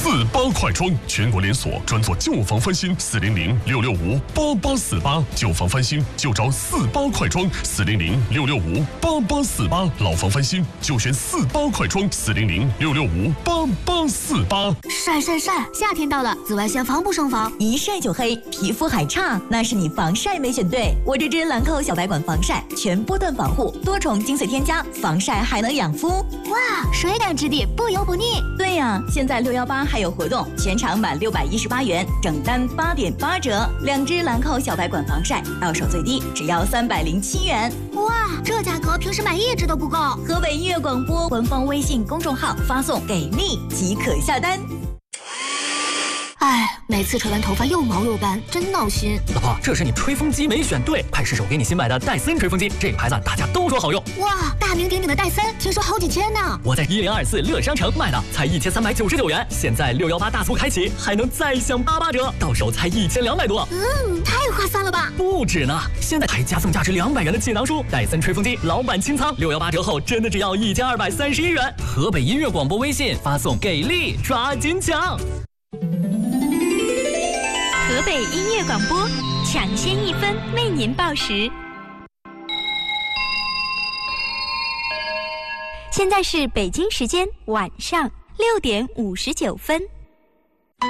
48快装，全国连锁，专做旧房翻新，400-665-8848，旧房翻新就找48快装，400-665-8848，老房翻新就选48快装，400-665-8848。 晒，夏天到了，紫外线防不胜防， 一晒就黑，皮肤还差，那是你防晒没选对。我这支兰蔻小白管防晒，全波段防护，多重精粹添加，防晒还能养肤。 哇，水感质地，不油不腻。 对呀，现在618还有活动，全场满618元，整单8.8折。2支兰蔻小白管防晒，到手最低只要307元。 哇，这价格平时买1支都不够。 河北音乐广播官方微信公众号发送"给力"即可下单。 哎，每次吹完头发又毛又干，真闹心。 老婆，这是你吹风机没选对，快试手给你新买的戴森吹风机，这个牌子大家都说好用。 哇，大名鼎鼎的戴森，听说好几千呢。 我在1024乐商城买的，才1399元，现在618大促开启，还能再享88折，到手才1200多。 太划算了吧？ 不止呢，现在还加送价值200元的锦囊书，戴森吹风机老版清仓，618折后真的只要1231元。河北音乐广播微信发送"给力"，抓紧抢。 河北音乐广播，抢先1分为您报时。现在是北京时间晚上6点59分。